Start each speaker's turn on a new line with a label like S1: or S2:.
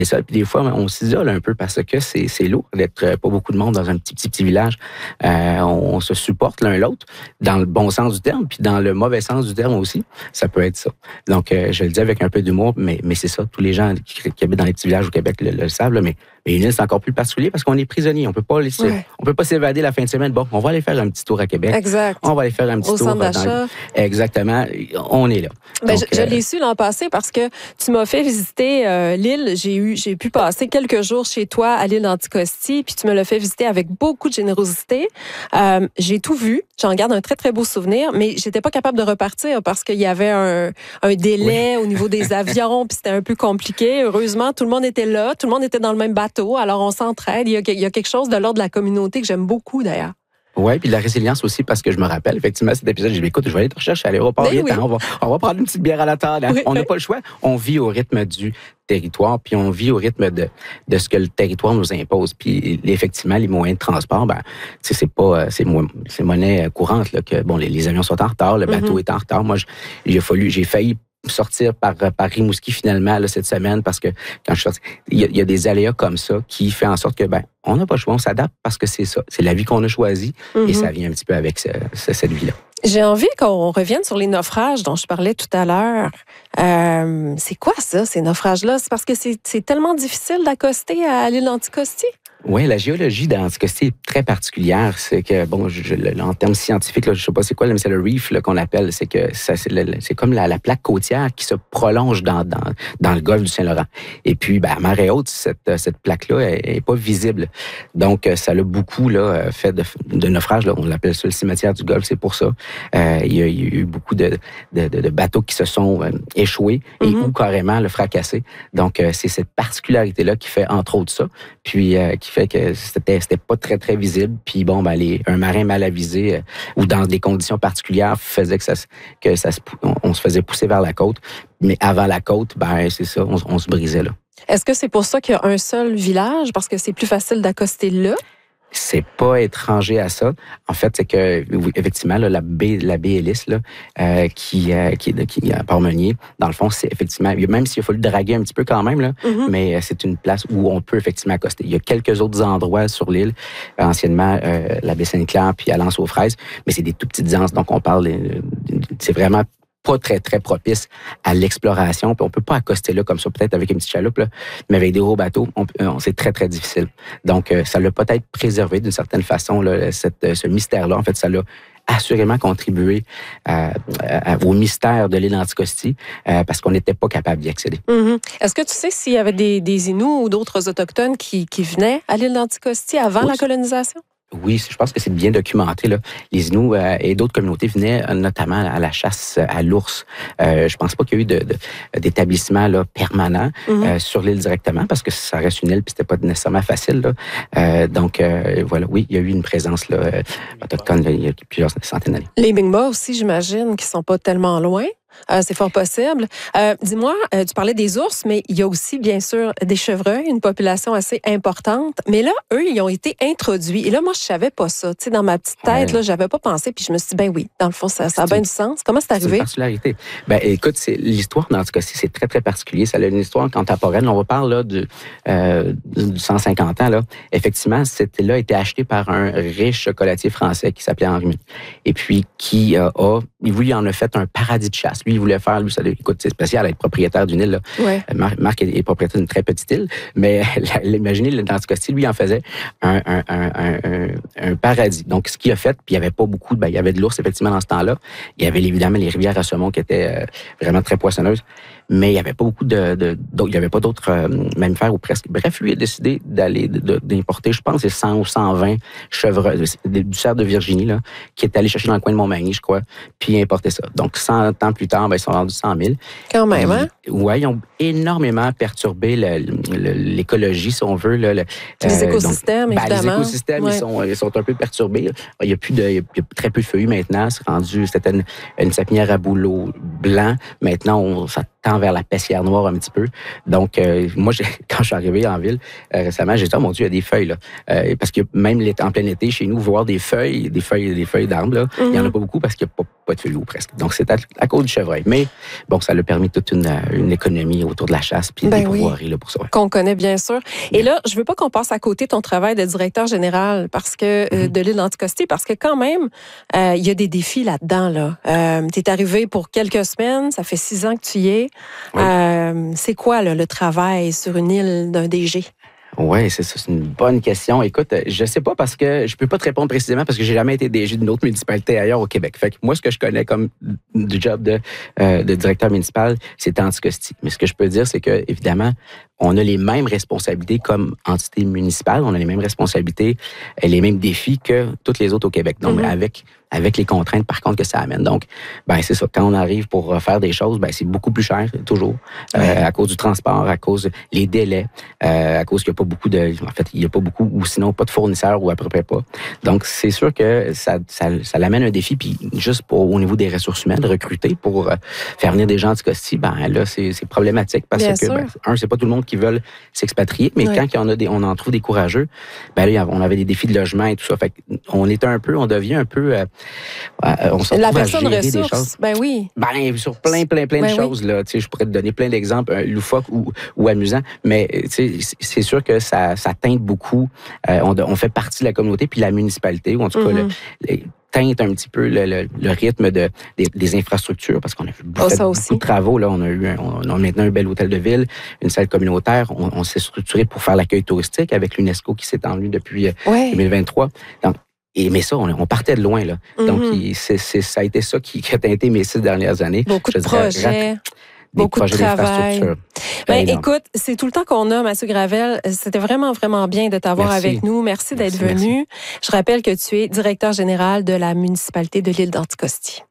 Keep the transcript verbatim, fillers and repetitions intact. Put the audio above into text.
S1: Et ça, puis des fois, on s'isole un peu parce que c'est, c'est lourd d'être pas beaucoup de monde dans un petit, petit, petit village. Euh, on, on se supporte l'un l'autre, dans le bon sens du terme, puis dans le mauvais sens du terme aussi. Ça peut être ça. Donc, euh, je le dis avec un peu d'humour, mais, mais c'est ça. Tous les gens qui, qui habitent dans les petits villages au Québec le, le savent, là, mais, mais une île, c'est encore plus particulier parce qu'on est prisonnier. On peut pas laisser, ouais. on peut pas s'évader la fin de semaine. Bon, on va aller faire un petit tour à Québec.
S2: Exact.
S1: On va aller faire un petit
S2: au
S1: tour.
S2: Centre d'achat.
S1: Dans... Exactement. On est là.
S2: Ben,
S1: Donc,
S2: je, je
S1: euh...
S2: l'ai su l'an passé parce que tu m'as fait visiter euh, l'île. J'ai eu, j'ai pu passer quelques jours chez toi à l'île d'Anticosti, puis tu me l'as fait visiter avec beaucoup de générosité. Euh, j'ai tout vu. J'en garde un très, très beau souvenir, mais j'étais pas capable de repartir parce qu'il y avait un, un délai oui. au niveau des avions, puis c'était un peu compliqué. Heureusement, tout le monde était là, tout le monde était dans le même bateau, alors on s'entraide. Il y a, il y a quelque chose de l'ordre de la communauté que j'aime beaucoup, d'ailleurs.
S1: Oui, puis la résilience aussi, parce que je me rappelle, effectivement, cet épisode, j'ai dit, écoute, je vais aller te rechercher à l'aéroport,
S2: oui.
S1: on va, on va prendre une petite bière à la table. Hein? Oui, on n'a oui. pas le choix. On vit au rythme du territoire, puis on vit au rythme de, de ce que le territoire nous impose. Puis effectivement, les moyens de transport, ben, c'est pas, c'est, c'est monnaie courante, là, que bon, les, les avions sont en retard, le bateau mm-hmm. est en retard. Moi, j'ai fallu, j'ai failli sortir par, par Rimouski finalement là, cette semaine parce que quand je suis sorti, il y, a, il y a des aléas comme ça qui fait en sorte que ben on n'a pas le choix, on s'adapte parce que c'est ça, c'est la vie qu'on a choisie mm-hmm. et ça vient un petit peu avec ce, ce, cette vie-là.
S2: J'ai envie qu'on revienne sur les naufrages dont je parlais tout à l'heure. Euh, c'est quoi ça, ces naufrages-là? C'est parce que c'est, c'est tellement difficile d'accoster à l'île d'Anticosti?
S1: Oui, la géologie d'Anticosti est très particulière. C'est que, bon, je, je, en termes scientifiques, là, je ne sais pas c'est quoi, mais c'est le reef là, qu'on appelle. C'est que ça, c'est, le, c'est comme la, la plaque côtière qui se prolonge dans, dans, dans le golfe du Saint-Laurent. Et puis, ben, à marée haute, cette, cette plaque-là n'est pas visible. Donc, ça l'a beaucoup là, fait de, de naufrages. Là. On l'appelle ça le cimetière du Golfe, c'est pour ça. Euh, il, y a, il y a eu beaucoup de, de, de, de bateaux qui se sont euh, échoués et mm-hmm. ou carrément le fracassés. Donc, euh, c'est cette particularité-là qui fait, entre autres, ça. Puis, euh, qui fait que c'était, c'était pas très, très visible. Puis bon, ben, les, un marin mal avisé euh, ou dans des conditions particulières faisait que ça, que ça se, on, on se faisait pousser vers la côte. Mais avant la côte, ben, c'est ça, on, on se brisait là.
S2: Est-ce que c'est pour ça qu'il y a un seul village? Parce que c'est plus facile d'accoster là?
S1: C'est pas étranger à ça. En fait, c'est que effectivement là, la baie, la baie Ellis là, euh, qui, euh, qui, qui est à Port-Meunier, dans le fond, c'est effectivement, même s'il a fallu draguer un petit peu quand même là, mm-hmm. mais c'est une place où on peut effectivement accoster. Il y a quelques autres endroits sur l'île, anciennement euh, la baie Sainte-Claire puis à l'Anse-aux-Fraises, mais c'est des tout petites anses, donc on parle, de, c'est vraiment pas très, très propice à l'exploration. Puis on peut pas accoster là comme ça, peut-être avec une petite chaloupe, là, mais avec des gros bateaux, on, on, c'est très, très difficile. Donc, euh, ça l'a peut-être préservé d'une certaine façon, là, cette, ce mystère-là. En fait, ça l'a assurément contribué à, à, au mystère de l'île d'Anticosti euh, parce qu'on n'était pas capable d'y accéder.
S2: Mm-hmm. Est-ce que tu sais s'il y avait des, des Inuits ou d'autres Autochtones qui, qui venaient à l'île d'Anticosti avant oui. la colonisation?
S1: Oui, je pense que c'est bien documenté. Là. Les Inuits euh, et d'autres communautés venaient euh, notamment à la chasse à l'ours. Euh, je pense pas qu'il y a eu de, de, d'établissement là, permanent mm-hmm. euh, sur l'île directement parce que ça reste une île et c'était pas nécessairement facile. Là. Euh, donc, euh, voilà, oui, il y a eu une présence là, euh, autochtone là, il y a plusieurs centaines d'années.
S2: Les Mi'kmaq aussi, j'imagine, qui sont pas tellement loin. Euh, c'est fort possible. Euh, dis-moi, euh, tu parlais des ours, mais il y a aussi, bien sûr, des chevreuils, une population assez importante. Mais là, eux, ils ont été introduits. Et là, moi, je savais pas ça. Tu sais, dans ma petite tête, ouais. là, j'avais pas pensé. Puis je me suis dit, ben oui, dans le fond, ça, ça a bien du sens. Comment c'est arrivé?
S1: C'est une particularité. Ben, écoute, c'est, l'histoire d'Anticosti, c'est très, très particulier. Ça a une histoire contemporaine. On va parler là, du, euh, du cent cinquante ans. Là. Effectivement, cette île-là a été achetée par un riche chocolatier français qui s'appelait Henri Mille. Et puis, qui euh, a, lui, il en a fait un paradis de chasse. Lui, il voulait faire, lui, ça, écoute, c'est spécial être propriétaire d'une île. Là.
S2: Ouais.
S1: Marc, Marc est propriétaire d'une très petite île, mais imaginez, l'Anticosti, lui, en faisait un, un, un, un, un paradis. Donc, ce qu'il a fait, puis il n'y avait pas beaucoup, ben, il y avait de l'ours, effectivement, dans ce temps-là. Il y avait évidemment les rivières à saumon qui étaient euh, vraiment très poissonneuses, mais il n'y avait pas beaucoup de, de, il n'y avait pas d'autres euh, mammifères ou presque. Bref, lui a décidé d'aller, de, d'importer, je pense, c'est cent ou cent vingt chevreuils, du cerf de Virginie, là, qui est allé chercher dans le coin de Montmagny, je crois, puis importer ça. Donc, cent ans plus tard, ben, ils sont vendus cent mille.
S2: Quand même, hein?
S1: Oui, ils ont énormément perturbé le, le, l'écologie, si on veut. Là, le,
S2: les euh, écosystèmes, donc,
S1: ben,
S2: évidemment.
S1: Les écosystèmes, ouais. ils, sont, ils sont un peu perturbés. Il y a plus de, il y a très peu de feuillus maintenant. C'est rendu, c'était une, une sapinière à bouleau blanc. Maintenant, on, ça tend vers la pessière noire un petit peu. Donc, euh, moi, j'ai, quand je suis arrivé en ville euh, récemment, j'ai dit, oh mon Dieu, il y a des feuilles. Là. Euh, parce que même en plein été, chez nous, voir des feuilles, des feuilles, des feuilles d'arbres, là, mm-hmm. il n'y en a pas beaucoup parce qu'il n'y a pas, Feu ou presque. Donc, c'est à, à cause du chevreuil. Mais bon, ça a permis toute une, une économie autour de la chasse puis
S2: ben
S1: des pourvoiries
S2: oui.
S1: là, pour ça. Ouais.
S2: Qu'on connaît bien sûr. Et là, je veux pas qu'on passe à côté ton travail de directeur général parce que mm-hmm. euh, de l'île d'Anticosti, parce que quand même, euh, il y a des défis là-dedans. Là. Euh, tu es arrivé pour quelques semaines, ça fait six ans que tu y es. Oui. Euh, c'est quoi là, le travail sur une île d'un D G?
S1: Oui, c'est ça, c'est une bonne question. Écoute, je sais pas parce que je peux pas te répondre précisément parce que j'ai jamais été D G d'une autre municipalité ailleurs au Québec. Fait que moi, ce que je connais comme du job de, euh, de directeur municipal, c'est Anticosti. Mais ce que je peux dire, c'est que évidemment, on a les mêmes responsabilités comme entité municipale, on a les mêmes responsabilités et les mêmes défis que toutes les autres au Québec. Donc, mm-hmm. avec avec les contraintes, par contre, que ça amène. Donc, ben c'est ça. Quand on arrive pour faire des choses, ben c'est beaucoup plus cher, toujours, ouais. euh, à cause du transport, à cause des délais, euh, à cause qu'il n'y a pas beaucoup de... En fait, il n'y a pas beaucoup, ou sinon pas de fournisseurs, ou à peu près pas. Donc, c'est sûr que ça, ça, ça l'amène un défi, puis juste pour, au niveau des ressources humaines, de recruter pour euh, faire venir des gens d'Anticosti, ben là, c'est, c'est problématique, parce Bien que, ben, un, c'est pas tout le monde qui veut s'expatrier, mais ouais. quand il y en a des, on en trouve des courageux, ben là, on avait des défis de logement et tout ça. Fait on est un peu, on devient un peu... Euh, on se
S2: la personne
S1: à gérer
S2: ressource,
S1: des choses.
S2: Ben oui.
S1: Ben, sur plein, plein, plein ben de oui. choses. Là. Tu sais, je pourrais te donner plein d'exemples euh, loufoques ou, ou amusants, mais tu sais, c'est sûr que ça, ça teinte beaucoup. Euh, on, on fait partie de la communauté, puis la municipalité, ou en tout mm-hmm. cas, le, le, teinte un petit peu le, le, le rythme de, des, des infrastructures, parce qu'on a oh, fait beaucoup de travaux. Là. On, a eu un, on a maintenant un bel hôtel de ville, une salle communautaire. On, on s'est structuré pour faire l'accueil touristique avec l'UNESCO qui s'est enlevé depuis ouais. deux mille vingt-trois. Donc, Et, mais ça, on, on partait de loin, là. Mm-hmm. Donc, il, c'est, c'est, ça a été ça qui, qui a teinté mes six dernières années.
S2: Beaucoup
S1: je
S2: de
S1: dirais,
S2: projets.
S1: Rap-
S2: Beaucoup
S1: projets
S2: de travail. Ben,
S1: ben,
S2: écoute, c'est tout le temps qu'on a, Mathieu Gravel. C'était vraiment, vraiment bien de t'avoir
S1: merci.
S2: avec nous. Merci d'être
S1: merci,
S2: venu.
S1: Merci.
S2: Je rappelle que tu es directeur général de la municipalité de l'île d'Anticosti.